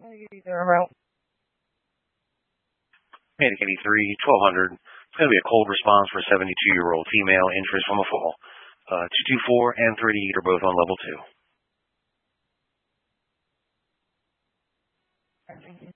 They're around. Medic 83, 1200. It's going to be a cold response for a 72-year-old female, injuries from a fall. 224 and 38 are both on level 2. Thank you.